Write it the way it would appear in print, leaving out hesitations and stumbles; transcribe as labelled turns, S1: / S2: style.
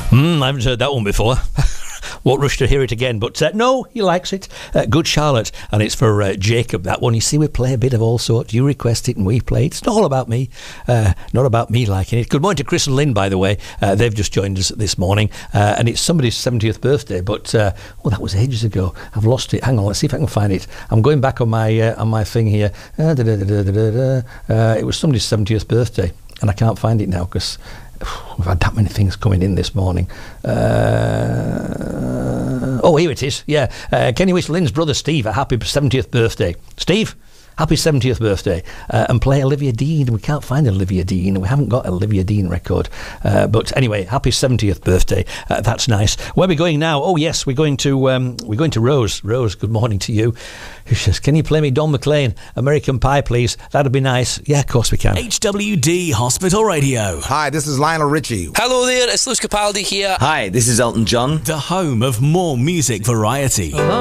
S1: I haven't heard that one before. Won't rush to hear it again, but no, he likes it. Good Charlotte, and it's for Jacob, that one. You see, we play a bit of all sorts. You request it and we play it. It's not all about me, not about me liking it. Good morning to Chris and Lynn, by the way. They've just joined us this morning, and it's somebody's 70th birthday, but that was ages ago. I've lost it. Hang on, let's see if I can find it. I'm going back on my thing here. It was somebody's 70th birthday, and I can't find it now because we've had that many things coming in this morning. Here it is. Yeah. Can you wish Lynn's brother Steve a happy 70th birthday? Steve, happy 70th birthday. And play Olivia Dean. We can't find Olivia Dean. We haven't got an Olivia Dean record. But anyway, happy 70th birthday. That's nice. Where are we going now? Oh yes, we're going to Rose. Rose, good morning to you. Who says, can you play me Don McLean, American Pie, please? That'd be nice. Yeah, of course we can.
S2: HWD Hospital Radio.
S3: Hi, this is Lionel Richie.
S4: Hello there, it's Lewis Capaldi here.
S5: Hi, this is Elton John.
S2: The home of more music variety.